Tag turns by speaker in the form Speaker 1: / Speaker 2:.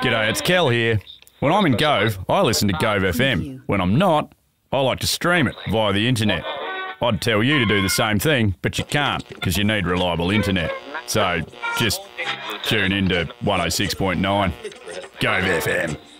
Speaker 1: G'day, it's Kel here. When I'm in Gove, I listen to Gove FM. When I'm not, I like to stream it via the internet. I'd tell you to do the same thing, but you can't because you need reliable internet. So just tune in to 106.9 Gove FM.